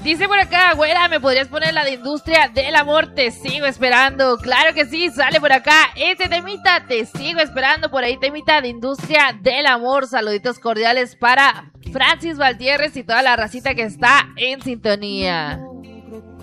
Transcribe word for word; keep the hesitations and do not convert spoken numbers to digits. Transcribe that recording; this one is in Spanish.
Dice por acá, güera, ¿me podrías poner la de Industria del Amor? Te sigo esperando. Claro que sí, sale por acá ese temita. Te sigo esperando por ahí, temita de Industria del Amor. Saluditos cordiales para Francis Valtierres y toda la racita que está en sintonía.